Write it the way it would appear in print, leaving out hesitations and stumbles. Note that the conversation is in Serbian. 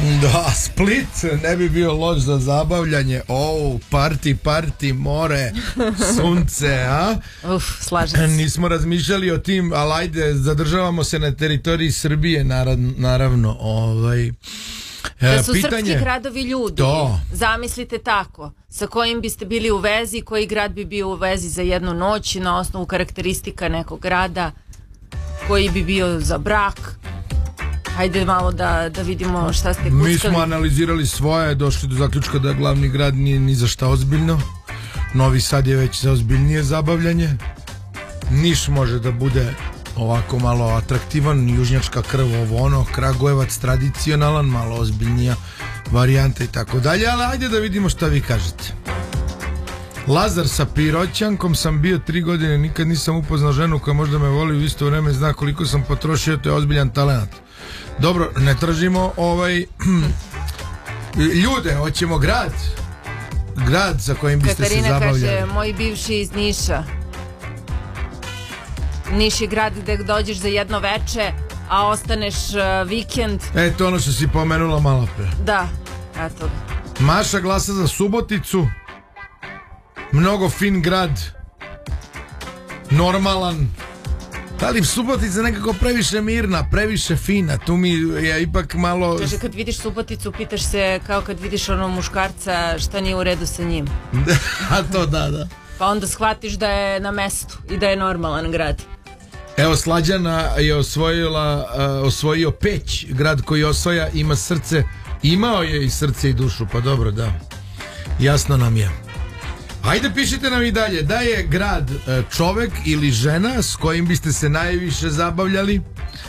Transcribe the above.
Da, Split ne bi bio loš za zabavljanje. Parti, more, sunce, a? Slažem se. Nismo razmišljali o tim, ali ajde, zadržavamo se na teritoriji Srbije, naravno. Da su srpski gradovi ljudi. Zamislite tako. Sa kojim biste bili u vezi, koji grad bi bio u vezi za jednu noć na osnovu karakteristika nekog grada, koji bi bio za brak. Hajde malo da vidimo šta ste kuskali. Mi smo analizirali svoje, došli do zaključka da glavni grad nije ni za šta ozbiljno. Novi Sad je već za ozbiljnije zabavljanje. Niš može da bude ovako malo atraktivan, južnjačka krv, ovo ono, Kragujevac tradicionalan, malo ozbiljnija varijanta i tako dalje, ali ajde da vidimo šta vi kažete. Lazar, sa Piroćankom sam bio 3 godine, nikad nisam upoznao ženu koja možda me voli, u isto vreme zna koliko sam potrošio, to je ozbiljan talent. Dobro, ne tražimo ljude, hoćemo grad sa kojim biste se zabavljali. Katarina kaže, moj bivši iz Niša. Niš je grad gde dođeš za jedno veče, a ostaneš vikend. Eto ono što si pomenula malo pre. Da, eto. Maša glasa za Suboticu. Mnogo fin grad. Normalan. Ali Subotica nekako previše mirna, previše fina. Tu mi je ipak malo... Kaže, kad vidiš Suboticu, pitaš se kao kad vidiš onog muškarca šta nije u redu sa njim. A to da. Pa onda shvatiš da je na mestu i da je normalan grad. Evo, Slađana je osvojio Peć, grad koji osvaja, ima srce, imao je i srce i dušu, pa dobro, da. Jasno nam je. Ajde, pišite nam i dalje, da je grad čovek ili žena s kojim biste se najviše zabavljali.